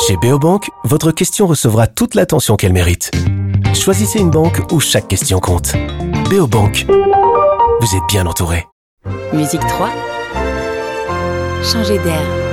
Chez Beobank, votre question recevra toute l'attention qu'elle mérite. Choisissez une banque où chaque question compte. Beobank, vous êtes bien entouré. Musique 3. Changer d'air.